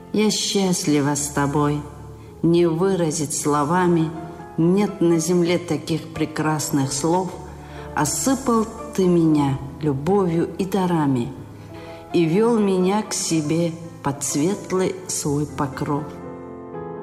Я счастлива с тобой, не выразить словами, нет на земле таких прекрасных слов. Осыпал ты меня любовью и дарами и вел меня к себе под светлый свой покров.